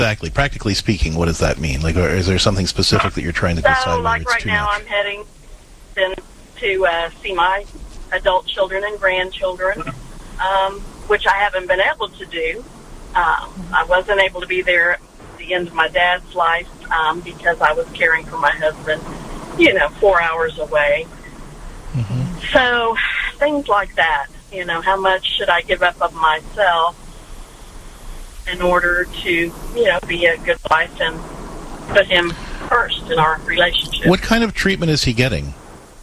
exactly? Practically speaking, what does that mean? Like, or is there something specific that you're trying to decide? So, like right now, I'm heading to see my adult children and grandchildren, which I haven't been able to do. I wasn't able to be there at the end of my dad's life because I was caring for my husband, 4 hours away. Mm-hmm. So things like that, how much should I give up of myself in order to, be a good wife and put him first in our relationship. What kind of treatment is he getting?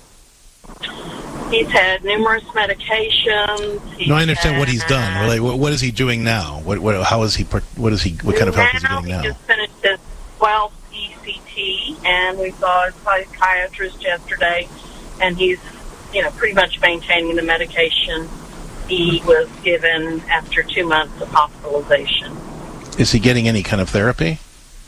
He's had numerous medications. I understand what he's done. Like, what is he doing now? What kind of help is he getting now? He just finished his 12th ECT, and we saw a psychiatrist yesterday, and he's, pretty much maintaining the medication he was given after 2 months of hospitalization. Is he getting any kind of therapy?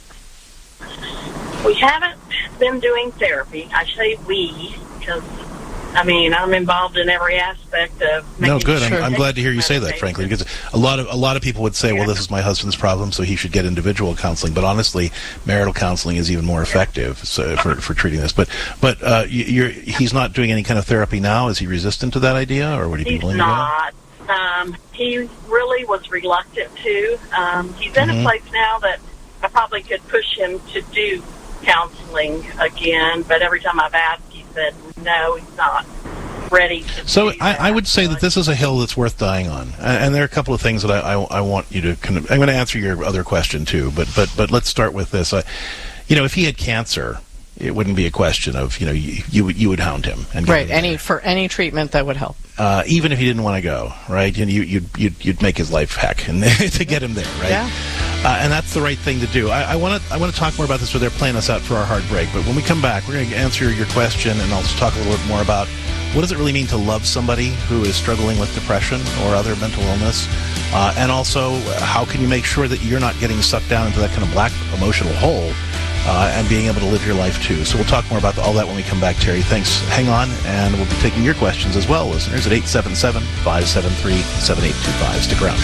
We haven't been doing therapy. I say we because, I'm involved in every aspect of making good. Sure I'm glad to hear you say that, frankly, because a lot of people would say, well, this is my husband's problem, so he should get individual counseling. But honestly, marital counseling is even more effective for treating this. But he's not doing any kind of therapy now? Is he resistant to that idea, or would he be willing to go? He really was reluctant to. He's in a place now that I probably could push him to do counseling again, but every time I've asked, he said no, he's not ready to so I would say that this is a hill that's worth dying on, and there are a couple of things that I want you to I'm going to answer your other question too, but let's start with this. If he had cancer, it wouldn't be a question of you would hound him and for any treatment that would help, even if he didn't want to go, right? You'd make his life heck and to get him there, right? Yeah. And that's the right thing to do. I want to talk more about this, where they're playing us out for our hard break. But when we come back, we're going to answer your question, and I'll talk a little bit more about what does it really mean to love somebody who is struggling with depression or other mental illness, and also how can you make sure that you're not getting sucked down into that kind of black emotional hole, and being able to live your life too. So we'll talk more about all that when we come back, Terry. Thanks. Hang on, and we'll be taking your questions as well, listeners, at 877-573-7825. Stick around.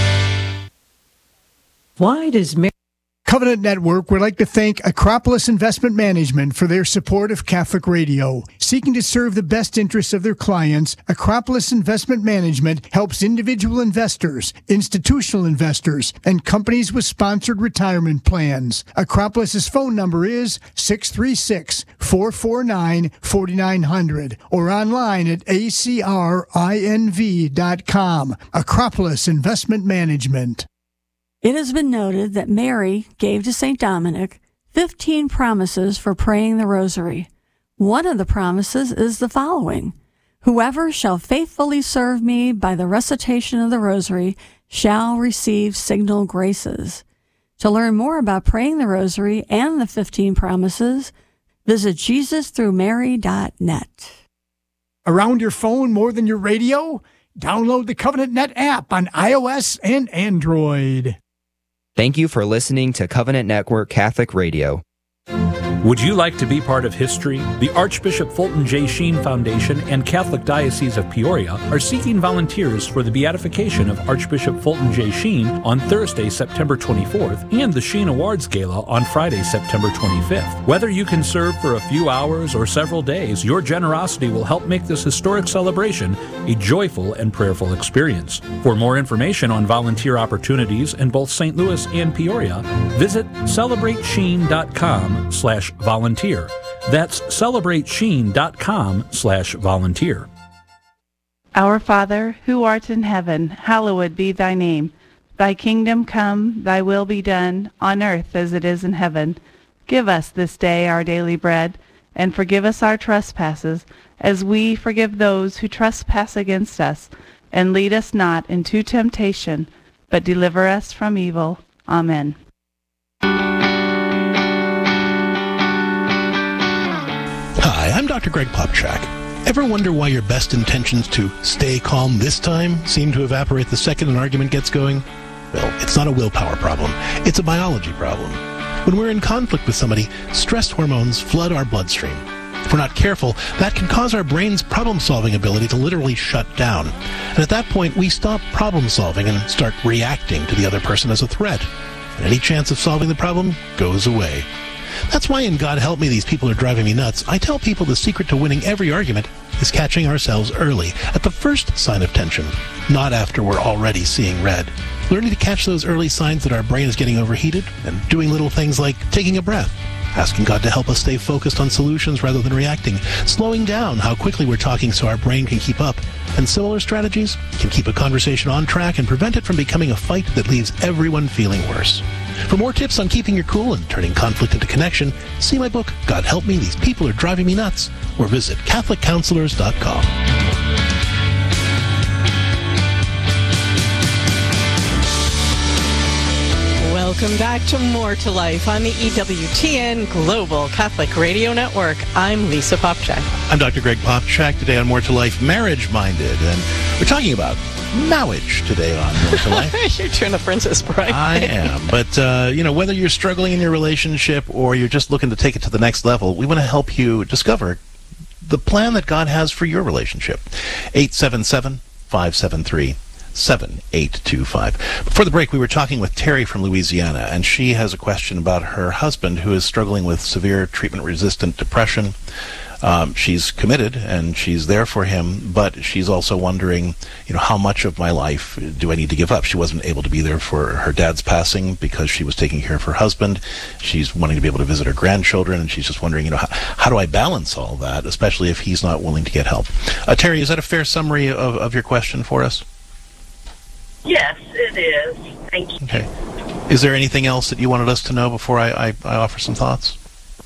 Why does Covenant Network would like to thank Acropolis Investment Management for their support of Catholic Radio. Seeking to serve the best interests of their clients, Acropolis Investment Management helps individual investors, institutional investors, and companies with sponsored retirement plans. Acropolis's phone number is 636-449-4900 or online at acrinv.com. Acropolis Investment Management. It has been noted that Mary gave to St. Dominic 15 promises for praying the rosary. One of the promises is the following: whoever shall faithfully serve me by the recitation of the rosary shall receive signal graces. To learn more about praying the rosary and the 15 promises, visit JesusThroughMary.net. Around your phone more than your radio? Download the Covenant Net app on iOS and Android. Thank you for listening to Covenant Network Catholic Radio. Would you like to be part of history? The Archbishop Fulton J. Sheen Foundation and Catholic Diocese of Peoria are seeking volunteers for the beatification of Archbishop Fulton J. Sheen on Thursday, September 24th, and the Sheen Awards Gala on Friday, September 25th. Whether you can serve for a few hours or several days, your generosity will help make this historic celebration a joyful and prayerful experience. For more information on volunteer opportunities in both St. Louis and Peoria, visit celebratesheen.com/volunteer. That's celebratesheen.com/volunteer. Our Father, who art in heaven, hallowed be thy name. Thy kingdom come, thy will be done, on earth as it is in heaven. Give us this day our daily bread, and forgive us our trespasses, as we forgive those who trespass against us. And lead us not into temptation, but deliver us from evil. Amen. Hi, I'm Dr. Greg Popchak. Ever wonder why your best intentions to stay calm this time seem to evaporate the second an argument gets going? Well, it's not a willpower problem. It's a biology problem. When we're in conflict with somebody, stress hormones flood our bloodstream. If we're not careful, that can cause our brain's problem-solving ability to literally shut down. And at that point, we stop problem-solving and start reacting to the other person as a threat. and any chance of solving the problem goes away. That's why in God Help Me, These People Are Driving Me Nuts, I tell people the secret to winning every argument is catching ourselves early, at the first sign of tension, not after we're already seeing red. Learning to catch those early signs that our brain is getting overheated, and doing little things like taking a breath, asking God to help us stay focused on solutions rather than reacting, slowing down how quickly we're talking so our brain can keep up, and similar strategies can keep a conversation on track and prevent it from becoming a fight that leaves everyone feeling worse. For more tips on keeping your cool and turning conflict into connection, see my book, God Help Me, These People Are Driving Me Nuts, or visit CatholicCounselors.com. Welcome back to More to Life on the EWTN Global Catholic Radio Network. I'm Lisa Popchak. I'm Dr. Greg Popchak. Today on More to Life, Marriage Minded, and we're talking about marriage today on More to Life. You're doing the Princess Bride. I am, but whether you're struggling in your relationship or you're just looking to take it to the next level, we want to help you discover the plan that God has for your relationship. 877-573-7825. Before the break, we were talking with Terry from Louisiana, and she has a question about her husband who is struggling with severe treatment-resistant depression. She's committed and she's there for him, but she's also wondering, how much of my life do I need to give up? She wasn't able to be there for her dad's passing because she was taking care of her husband. She's wanting to be able to visit her grandchildren, and she's just wondering, how do I balance all that, especially if he's not willing to get help? Terry, is that a fair summary of your question for us? Yes, it is. Thank you. Okay. Is there anything else that you wanted us to know before I offer some thoughts?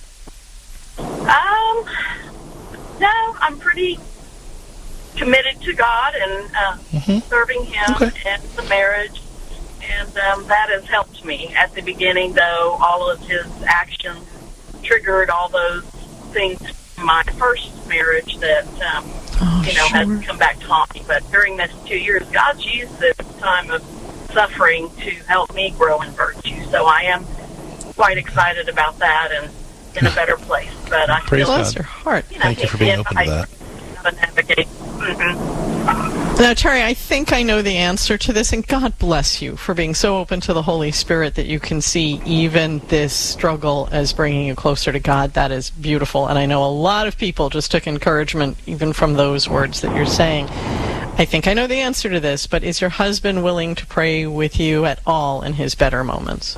No, I'm pretty committed to God and serving Him and the marriage, and that has helped me. At the beginning, though, all of His actions triggered all those things from my first marriage that has come back to haunt me. But during this 2 years, God's used this time of suffering to help me grow in virtue. So I am quite excited about that and in a better place. But I Praise feel, God. Your heart. Thank you for being open to that. Navigate. Now, Terry, I think I know the answer to this, and God bless you for being so open to the Holy Spirit that you can see even this struggle as bringing you closer to God. That is beautiful, and I know a lot of people just took encouragement even from those words that you're saying. I think I know the answer to this, but is your husband willing to pray with you at all in his better moments?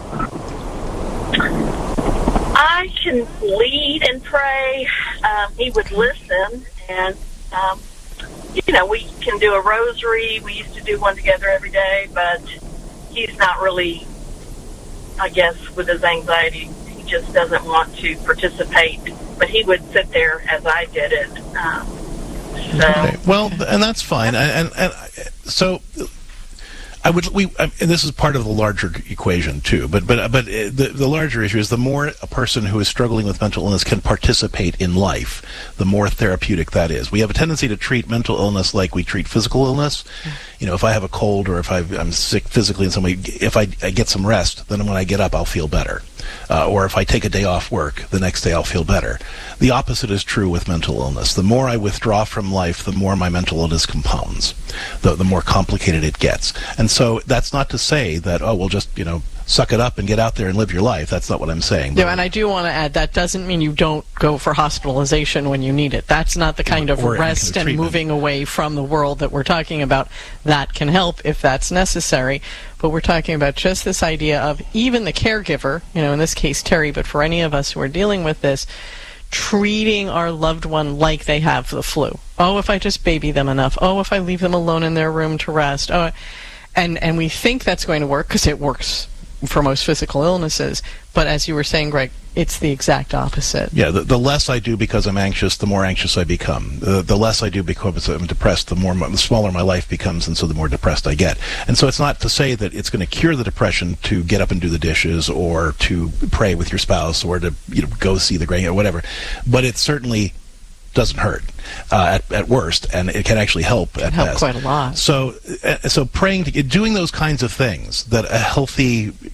I can lead and pray. He would listen, and we can do a rosary. We used to do one together every day, but he's not really, I guess, with his anxiety, he just doesn't want to participate. But he would sit there as I did it. Okay. Well, and that's fine. And so and this is part of the larger equation too. But the larger issue is the more a person who is struggling with mental illness can participate in life, the more therapeutic that is. We have a tendency to treat mental illness like we treat physical illness. If I have a cold or if I'm sick physically in some way, if I get some rest, then when I get up, I'll feel better. Or if I take a day off work, the next day I'll feel better. The opposite is true with mental illness. The more I withdraw from life, the more my mental illness compounds, the more complicated it gets. And so that's not to say that, we'll just, suck it up and get out there and live your life. That's not what I'm saying. Yeah, and I do want to add, that doesn't mean you don't go for hospitalization when you need it. That's not the kind of rest and moving away from the world that we're talking about. That can help if that's necessary. But we're talking about just this idea of even the caregiver, in this case Terry, but for any of us who are dealing with this, treating our loved one like they have the flu. Oh, if I just baby them enough. Oh, if I leave them alone in their room to rest. Oh, and we think that's going to work because it works for most physical illnesses. But as you were saying, Greg, it's the exact opposite. Yeah, the less I do because I'm anxious, the more anxious I become. The less I do because I'm depressed, the smaller my life becomes, and so the more depressed I get. And so it's not to say that it's going to cure the depression to get up and do the dishes or to pray with your spouse or to go see the grand or whatever, but it certainly doesn't hurt at worst, and it can actually help at best. Quite a lot. So praying, doing those kinds of things that a healthy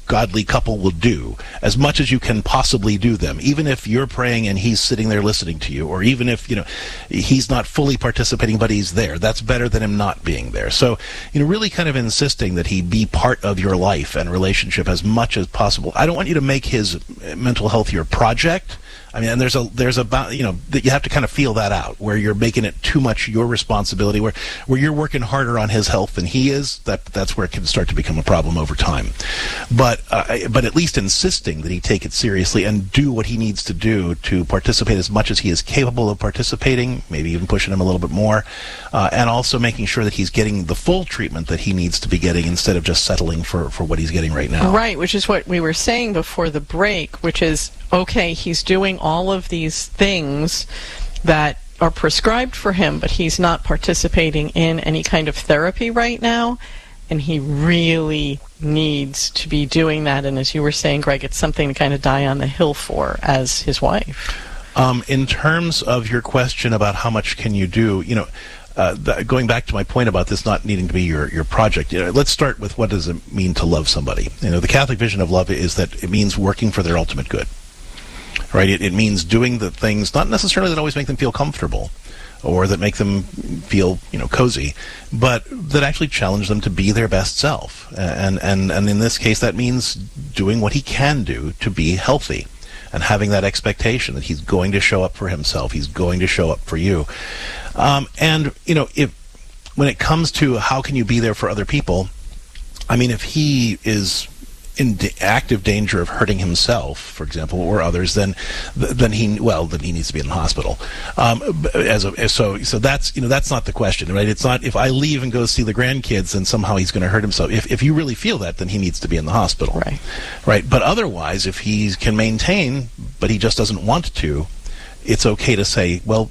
godly couple will do, as much as you can possibly do them, even if you're praying and he's sitting there listening to you, or even if, he's not fully participating but he's there. That's better than him not being there. So, really kind of insisting that he be part of your life and relationship as much as possible. I don't want you to make his mental health your project. I mean, and there's about, that you have to kind of feel that out, where you're making it too much your responsibility, where you're working harder on his health than he is. That's where it can start to become a problem over time. But at least insisting that he take it seriously and do what he needs to do to participate as much as he is capable of participating, maybe even pushing him a little bit more, and also making sure that he's getting the full treatment that he needs to be getting instead of just settling for what he's getting right now. Right, which is what we were saying before the break, which is, okay, he's doing all of these things that are prescribed for him, but he's not participating in any kind of therapy right now, and he really needs to be doing that. And as you were saying, Greg, it's something to kind of die on the hill for as his wife. In terms of your question about how much can you do, going back to my point about this not needing to be your project, let's start with, what does it mean to love somebody? The Catholic vision of love is that it means working for their ultimate good. Right? It means doing the things, not necessarily that always make them feel comfortable or that make them feel, cozy, but that actually challenge them to be their best self. And in this case, that means doing what he can do to be healthy and having that expectation that he's going to show up for himself, he's going to show up for you. When it comes to how can you be there for other people, I mean, if he is in active danger of hurting himself, for example, or others, then he needs to be in the hospital. So that's not the question, right? It's not if I leave and go see the grandkids and somehow he's going to hurt himself. If you really feel that, then he needs to be in the hospital, right? But otherwise, if he can maintain, but he just doesn't want to, it's okay to say, well,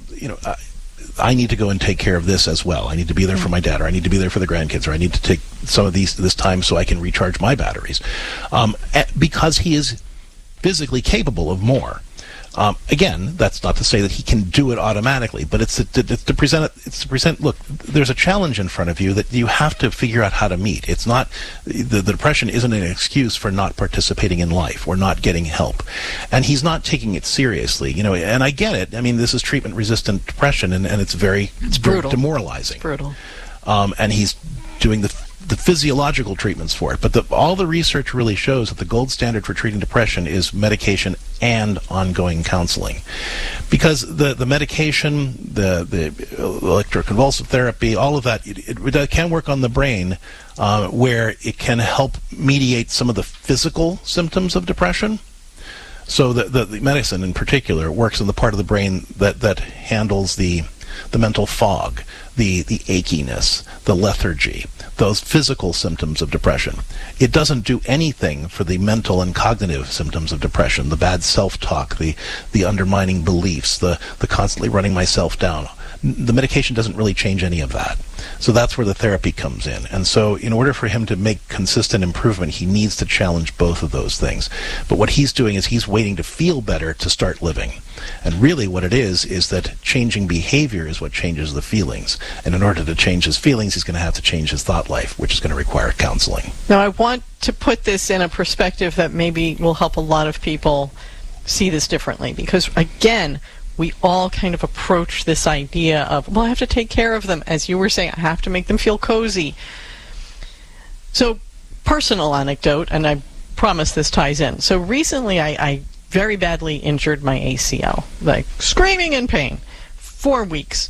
I need to go and take care of this as well. I need to be there for my dad, or I need to be there for the grandkids, or I need to take some of this time so I can recharge my batteries, because he is physically capable of more. Again, that's not to say that he can do it automatically, but it's to present. Look, there's a challenge in front of you that you have to figure out how to meet. It's not the depression isn't an excuse for not participating in life or not getting help, and he's not taking it seriously. And I get it. I mean, this is treatment-resistant depression, and it's brutal, demoralizing. It's brutal. And he's doing the physiological treatments for it, but all the research really shows that the gold standard for treating depression is medication and ongoing counseling, because the medication, the electroconvulsive therapy, all of that, it can work on the brain, where it can help mediate some of the physical symptoms of depression. So the medicine in particular works in the part of the brain that handles the mental fog, the achiness, the lethargy, those physical symptoms of depression. It doesn't do anything for the mental and cognitive symptoms of depression, the bad self-talk, the undermining beliefs, the constantly running myself down. The medication doesn't really change any of that. So that's where the therapy comes in. And so in order for him to make consistent improvement, he needs to challenge both of those things. But what he's doing is he's waiting to feel better to start living. And really what it is that changing behavior is what changes the feelings. And in order to change his feelings, he's going to have to change his thought life, which is going to require counseling. Now, I want to put this in a perspective that maybe will help a lot of people see this differently. Because, again, we all kind of approach this idea of, well, I have to take care of them. As you were saying, I have to make them feel cozy. So, personal anecdote, and I promise this ties in. So recently I very badly injured my ACL, like screaming in pain, 4 weeks.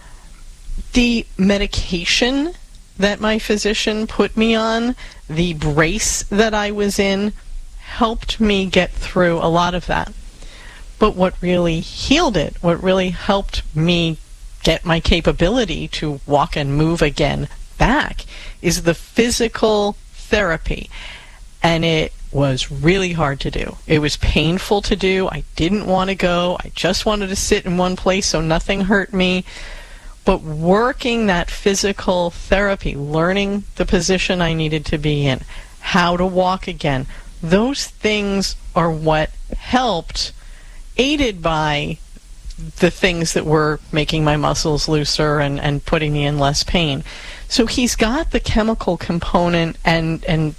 The medication that my physician put me on, the brace that I was in, helped me get through a lot of that. But what really healed it, what really helped me get my capability to walk and move again back, is the physical therapy. And it was really hard to do. It was painful to do. I didn't want to go. I just wanted to sit in one place so nothing hurt me. But working that physical therapy, learning the position I needed to be in, how to walk again, those things are what helped, aided by the things that were making my muscles looser and putting me in less pain. So he's got the chemical component and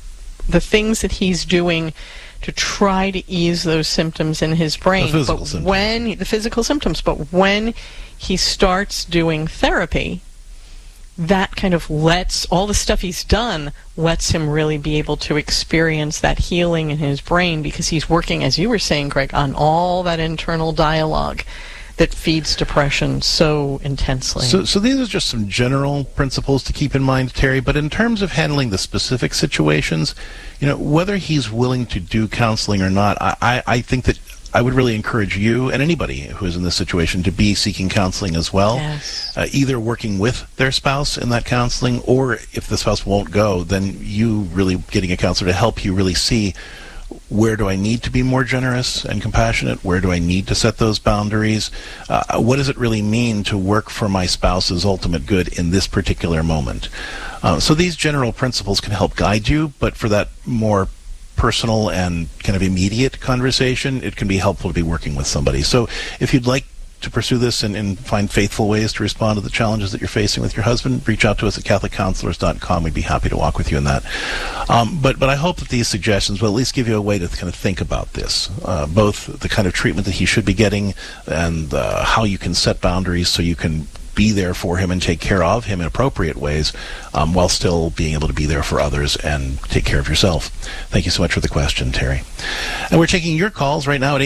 the things that he's doing to try to ease those symptoms in his brain. The physical symptoms. But when he starts doing therapy, that kind of lets all the stuff he's done lets him really be able to experience that healing in his brain, because he's working, as you were saying, Greg, on all that internal dialogue that feeds depression so intensely. So these are just some general principles to keep in mind, Terry, but in terms of handling the specific situations, whether he's willing to do counseling or not, I think that I would really encourage you and anybody who is in this situation to be seeking counseling as well. Yes. Either working with their spouse in that counseling, or if the spouse won't go, then you really getting a counselor to help you really see, where do I need to be more generous and compassionate? Where do I need to set those boundaries? What does it really mean to work for my spouse's ultimate good in this particular moment? So these general principles can help guide you, but for that more personal and kind of immediate conversation, it can be helpful to be working with somebody. So if you'd like to pursue this and find faithful ways to respond to the challenges that you're facing with your husband, reach out to us at CatholicCounselors.com. We'd be happy to walk with you in that. But I hope that these suggestions will at least give you a way to kind of think about this, both the kind of treatment that he should be getting and how you can set boundaries so you can be there for him and take care of him in appropriate ways, while still being able to be there for others and take care of yourself. Thank you so much for the question, Terry. And we're taking your calls right now at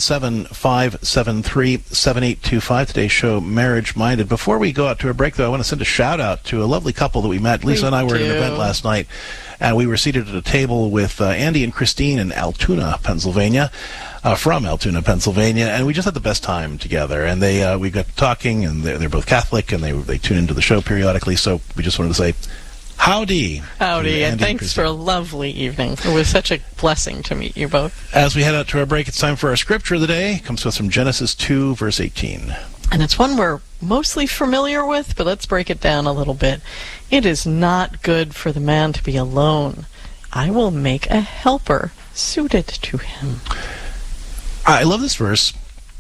877-573-7825. Today's show, Marriage Minded. Before we go out to a break, though, I want to send a shout-out to a lovely couple that we met. Lisa and I were at an event last night, and we were seated at a table with Andy and Christine in Altoona, Pennsylvania. From Altoona, Pennsylvania, and we just had the best time together. And we got talking, and they're both Catholic, and they tune into the show periodically. So we just wanted to say, howdy, and thanks for a lovely evening. It was such a blessing to meet you both. As we head out to our break, it's time for our scripture of the day. It comes to us from Genesis 2, verse 18. And it's one we're mostly familiar with, but let's break it down a little bit. It is not good for the man to be alone. I will make a helper suited to him. I love this verse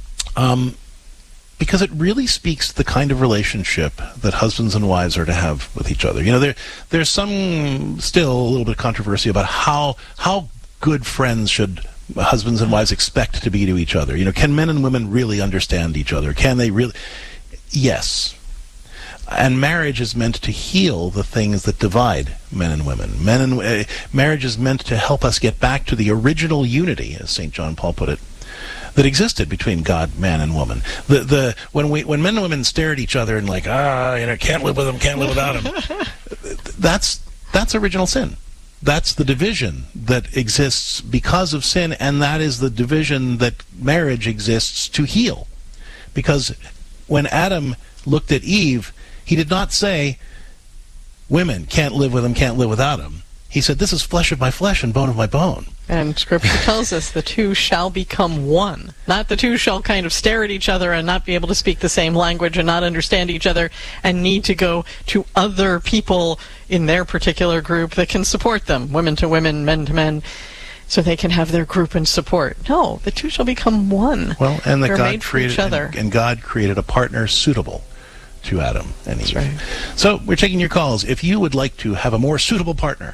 because it really speaks to the kind of relationship that husbands and wives are to have with each other. There's some still a little bit of controversy about how good friends should husbands and wives expect to be to each other. Can men and women really understand each other? Can they really? Yes. And marriage is meant to heal the things that divide men and women. Marriage is meant to help us get back to the original unity, as St. John Paul put it, that existed between God, man, and woman. When men and women stare at each other and can't live with him, can't live without him, that's original sin. That's the division that exists because of sin, and that is the division that marriage exists to heal. Because when Adam looked at Eve, he did not say, women can't live with him, can't live without him. He said, this is flesh of my flesh and bone of my bone. And Scripture tells us the two shall become one. Not the two shall kind of stare at each other and not be able to speak the same language and not understand each other and need to go to other people in their particular group that can support them, women to women, men to men, so they can have their group and support. No, the two shall become one. Well, and that They're God made for created each other. And God created a partner suitable to Adam and Eve. That's right. So we're taking your calls. If you would like to have a more suitable partner,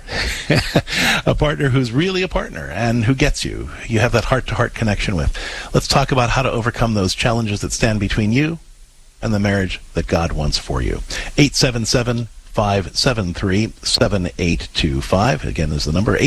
a partner who's really a partner and who gets you, you have that heart-to-heart connection with, let's talk about how to overcome those challenges that stand between you and the marriage that God wants for you. 877-573-7825. Again, is the number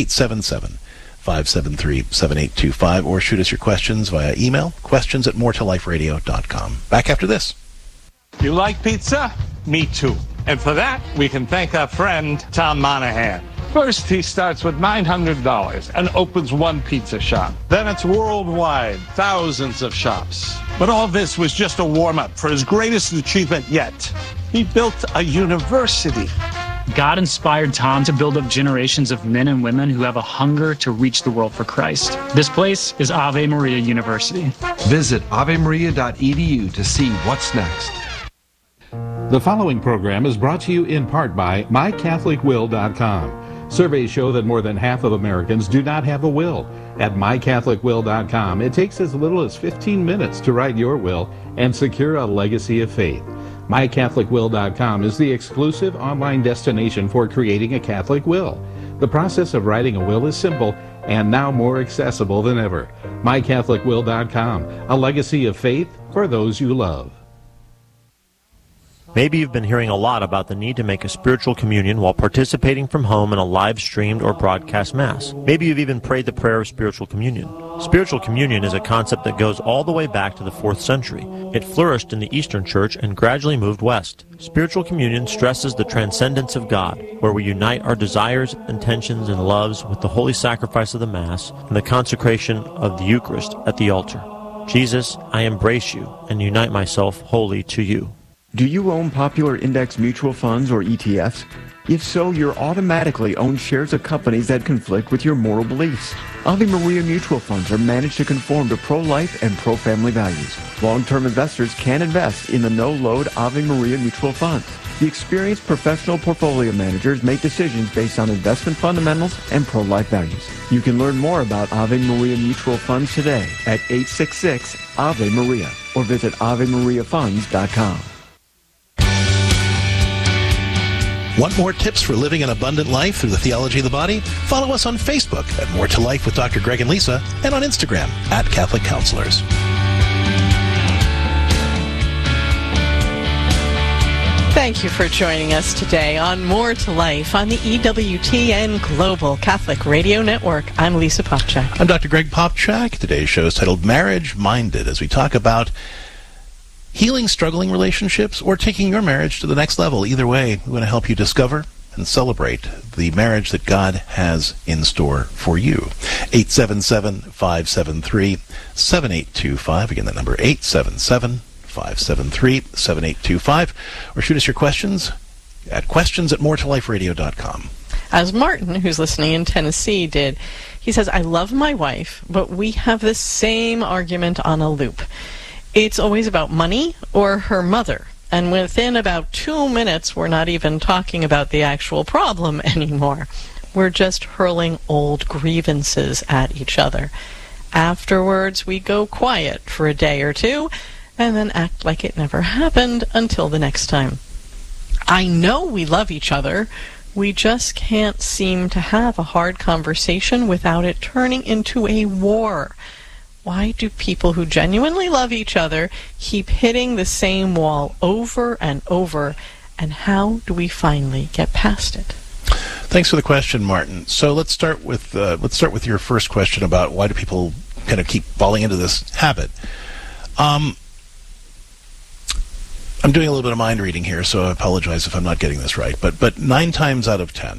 877-573-7825. Or shoot us your questions via email, questions@moretoliferadio.com. Back after this. You like pizza? Me too. And for that, we can thank our friend, Tom Monahan. First, he starts with $900 and opens one pizza shop. Then it's worldwide, thousands of shops. But all this was just a warm-up for his greatest achievement yet. He built a university. God inspired Tom to build up generations of men and women who have a hunger to reach the world for Christ. This place is Ave Maria University. Visit avemaria.edu to see what's next. The following program is brought to you in part by MyCatholicWill.com. Surveys show that more than half of Americans do not have a will. At MyCatholicWill.com, it takes as little as 15 minutes to write your will and secure a legacy of faith. MyCatholicWill.com is the exclusive online destination for creating a Catholic will. The process of writing a will is simple and now more accessible than ever. MyCatholicWill.com, a legacy of faith for those you love. Maybe you've been hearing a lot about the need to make a spiritual communion while participating from home in a live-streamed or broadcast Mass. Maybe you've even prayed the prayer of spiritual communion. Spiritual communion is a concept that goes all the way back to the 4th century. It flourished in the Eastern Church and gradually moved west. Spiritual communion stresses the transcendence of God, where we unite our desires, intentions, and loves with the holy sacrifice of the Mass and the consecration of the Eucharist at the altar. Jesus, I embrace you and unite myself wholly to you. Do you own popular index mutual funds or ETFs? If so, you're automatically own shares of companies that conflict with your moral beliefs. Ave Maria mutual funds are managed to conform to pro-life and pro-family values. Long-term investors can invest in the no-load Ave Maria mutual funds. The experienced professional portfolio managers make decisions based on investment fundamentals and pro-life values. You can learn more about Ave Maria mutual funds today at 866-AVE-MARIA or visit AveMariaFunds.com. Want more tips for living an abundant life through the theology of the body? Follow us on Facebook at More to Life with Dr. Greg and Lisa, and on Instagram at Catholic Counselors. Thank you for joining us today on More to Life on the EWTN Global Catholic Radio Network. I'm Lisa Popchak. I'm Dr. Greg Popchak. Today's show is titled Marriage Minded, as we talk about healing struggling relationships or taking your marriage to the next level. Either way, we want to help you discover and celebrate the marriage that God has in store for you. 877-573-7825. Again, that number 877-573-7825. Or shoot us your questions at questions@moretoliferadio.com. As Martin, who's listening in Tennessee, did. He says, I love my wife, but we have the same argument on a loop. It's always about money or her mother. And within about 2 minutes, we're not even talking about the actual problem anymore. We're just hurling old grievances at each other. Afterwards, we go quiet for a day or two, and then act like it never happened until the next time. I know we love each other. We just can't seem to have a hard conversation without it turning into a war. Why do people who genuinely love each other keep hitting the same wall over and over, and how do we finally get past it? Thanks for the question, Martin. So let's start with your first question about why do people kind of keep falling into this habit. I'm doing a little bit of mind reading here, so I apologize if I'm not getting this right. But 9 times out of 10,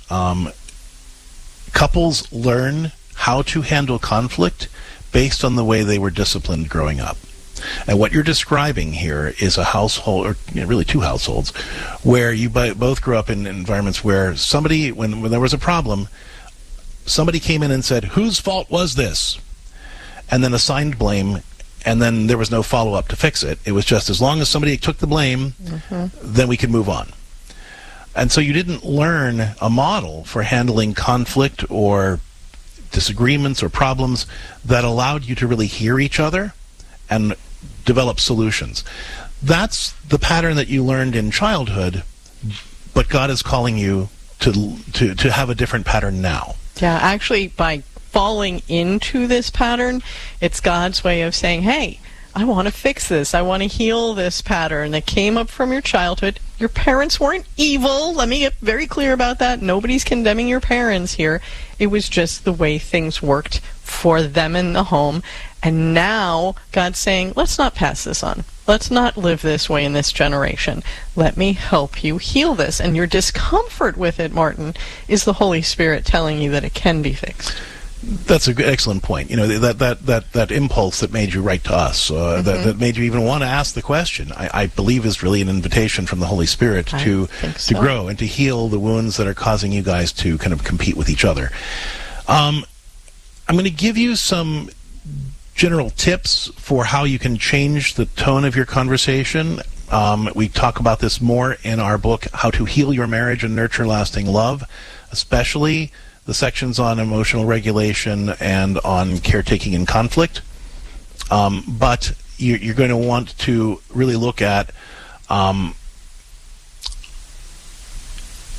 couples learn how to handle conflict based on the way they were disciplined growing up. And what you're describing here is a household, or really 2 households, where you both grew up in environments where somebody, when there was a problem, somebody came in and said, whose fault was this? And then assigned blame, and then there was no follow-up to fix it. It was just as long as somebody took the blame, then we could move on. And so you didn't learn a model for handling conflict or disagreements or problems that allowed you to really hear each other and develop solutions. That's the pattern that you learned in childhood, but God is calling you to have a different pattern now. Yeah, actually, by falling into this pattern, it's God's way of saying, hey, I want to fix this. I want to heal this pattern that came up from your childhood. Your parents weren't evil. Let me get very clear about that. Nobody's condemning your parents here. It was just the way things worked for them in the home. And now God's saying, let's not pass this on. Let's not live this way in this generation. Let me help you heal this. And your discomfort with it, Martin, is the Holy Spirit telling you that it can be fixed. That's an excellent point. You know, that impulse that made you write to us, that made you even want to ask the question, I believe is really an invitation from the Holy Spirit to grow and to heal the wounds that are causing you guys to kind of compete with each other. I'm going to give you some general tips for how you can change the tone of your conversation. We talk about this more in our book, How to Heal Your Marriage and Nurture Lasting Love, especially the sections on emotional regulation and on caretaking and conflict. But you're going to want to really look at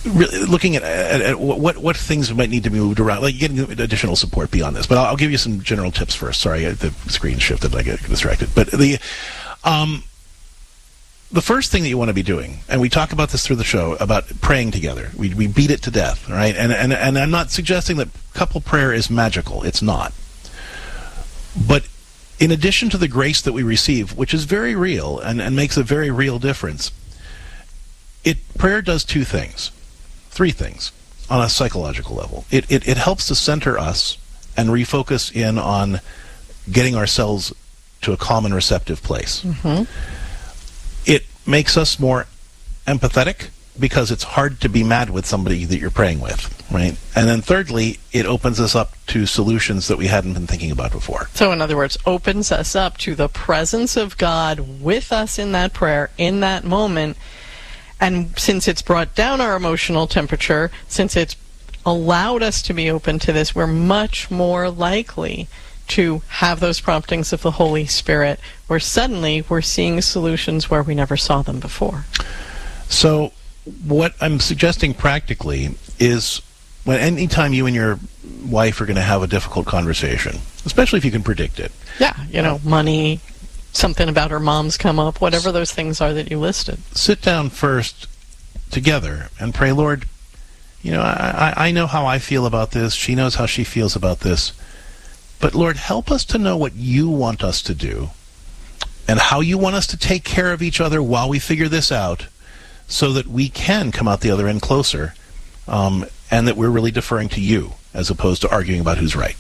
really looking at what things might need to be moved around, like getting additional support beyond this. But I'll give you some general tips first. Sorry, the screen shifted, I get distracted. But the first thing that you want to be doing, and we talk about this through the show, about praying together. We beat it to death, right? And I'm not suggesting that couple prayer is magical. It's not. But in addition to the grace that we receive, which is very real and makes a very real difference, prayer does three things on a psychological level. It helps to center us and refocus in on getting ourselves to a calm and receptive place. Mm-hmm. It makes us more empathetic because it's hard to be mad with somebody that you're praying with, right? And then thirdly, it opens us up to solutions that we hadn't been thinking about before. So in other words, opens us up to the presence of God with us in that prayer, in that moment. And since it's brought down our emotional temperature, since it's allowed us to be open to this, we're much more likely to have those promptings of the Holy Spirit, where suddenly we're seeing solutions where we never saw them before. So what I'm suggesting practically is when anytime you and your wife are going to have a difficult conversation, especially if you can predict it. Yeah, money, something about her mom's come up, whatever those things are that you listed. Sit down first together and pray, Lord, I know how I feel about this. She knows how she feels about this. But Lord, help us to know what you want us to do and how you want us to take care of each other while we figure this out so that we can come out the other end closer and that we're really deferring to you as opposed to arguing about who's right.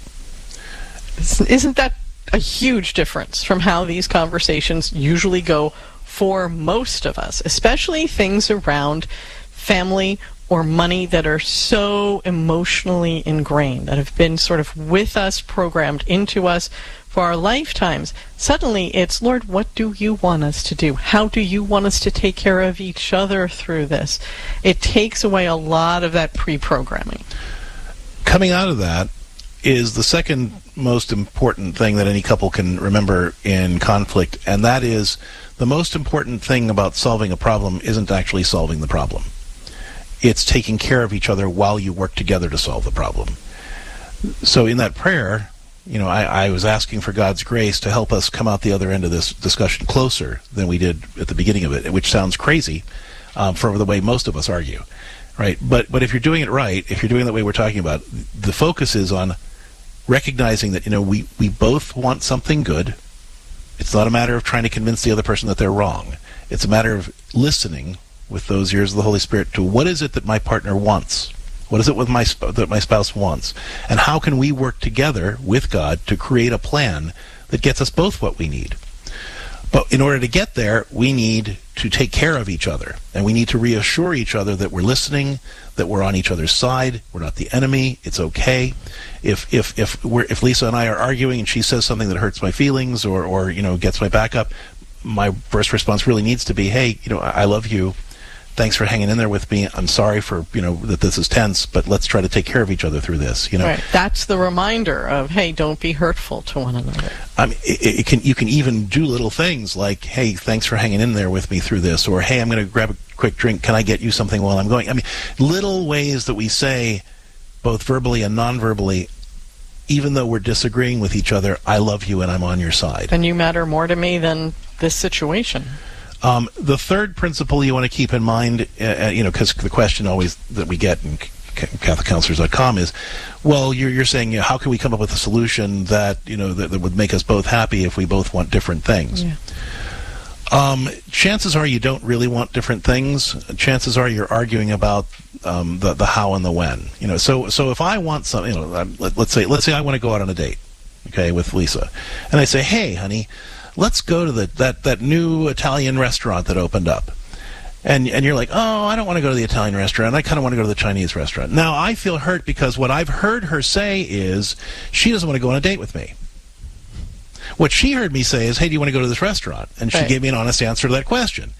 Isn't that a huge difference from how these conversations usually go for most of us, especially things around family or money that are so emotionally ingrained, that have been sort of with us, programmed into us for our lifetimes? Suddenly it's, Lord, what do you want us to do? How do you want us to take care of each other through this? It takes away a lot of that pre-programming. Coming out of that is the second most important thing that any couple can remember in conflict, and that is the most important thing about solving a problem isn't actually solving the problem. It's taking care of each other while you work together to solve the problem. So in that prayer, I was asking for God's grace to help us come out the other end of this discussion closer than we did at the beginning of it, which sounds crazy for the way most of us argue, right? But if you're doing it right, if you're doing it the way we're talking about, the focus is on recognizing that, we both want something good. It's not a matter of trying to convince the other person that they're wrong. It's a matter of listening with those ears of the Holy Spirit to what is it that my partner wants? What is it that my spouse wants? And how can we work together with God to create a plan that gets us both what we need? But in order to get there, we need to take care of each other, and we need to reassure each other that we're listening, that we're on each other's side, we're not the enemy, it's okay. If Lisa and I are arguing and she says something that hurts my feelings or gets my back up, my first response really needs to be, hey, I love you. Thanks for hanging in there with me. I'm sorry for, that this is tense, but let's try to take care of each other through this, Right. That's the reminder of, hey, don't be hurtful to one another. I mean, you can even do little things like, hey, thanks for hanging in there with me through this, or hey, I'm going to grab a quick drink. Can I get you something while I'm going? I mean, little ways that we say, both verbally and non-verbally, even though we're disagreeing with each other, I love you and I'm on your side. And you matter more to me than this situation. The third principle you want to keep in mind, because the question always that we get in CatholicCounselors.com is, well, you're saying, how can we come up with a solution that that would make us both happy if we both want different things? Yeah. Chances are you don't really want different things. Chances are you're arguing about the how and the when. So if I want something, let's say I want to go out on a date, okay, with Lisa, and I say, hey, honey, let's go to that new Italian restaurant that opened up. And you're like, oh, I don't want to go to the Italian restaurant. I kind of want to go to the Chinese restaurant. Now, I feel hurt because what I've heard her say is she doesn't want to go on a date with me. What she heard me say is, hey, do you want to go to this restaurant? And she gave me an honest answer to that question.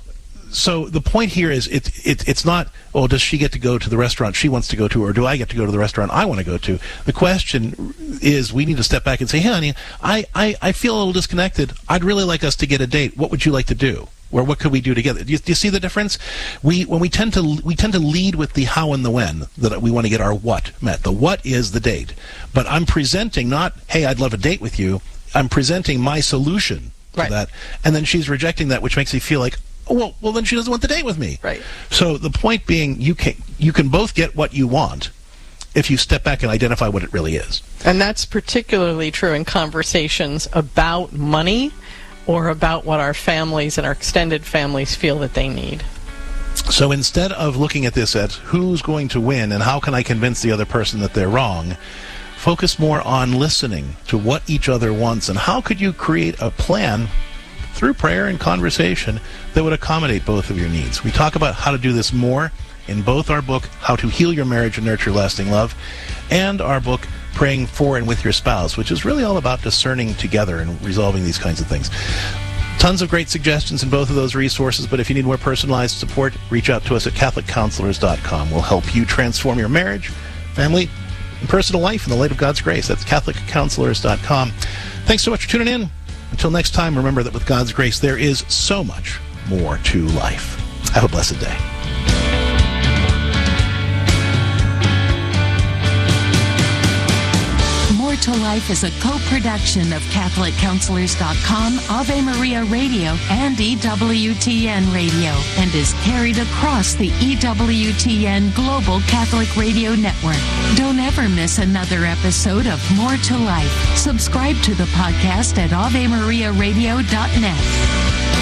So the point here is it's not, oh, does she get to go to the restaurant she wants to go to, or do I get to go to the restaurant I want to go to? The question is, we need to step back and say, hey, honey, I feel a little disconnected. I'd really like us to get a date. What would you like to do? Or what could we do together? Do you see the difference? We tend to lead with the how and the when, that we want to get our what met. The what is the date. But I'm presenting not, hey, I'd love a date with you. I'm presenting my solution to that. And then she's rejecting that, which makes me feel like, oh, well, then she doesn't want the date with me. Right. So the point being, you can both get what you want if you step back and identify what it really is. And that's particularly true in conversations about money or about what our families and our extended families feel that they need. So instead of looking at this as who's going to win and how can I convince the other person that they're wrong, focus more on listening to what each other wants and how could you create a plan through prayer and conversation that would accommodate both of your needs. We talk about how to do this more in both our book, How to Heal Your Marriage and Nurture Lasting Love, and our book, Praying For and With Your Spouse, which is really all about discerning together and resolving these kinds of things. Tons of great suggestions in both of those resources, but if you need more personalized support, reach out to us at CatholicCounselors.com. We'll help you transform your marriage, family, and personal life in the light of God's grace. That's CatholicCounselors.com. Thanks so much for tuning in. Until next time, remember that with God's grace, there is so much more to life. Have a blessed day. More to Life is a co-production of CatholicCounselors.com, Ave Maria Radio, and EWTN Radio, and is carried across the EWTN Global Catholic Radio Network. Don't ever miss another episode of More to Life. Subscribe to the podcast at AveMariaRadio.net.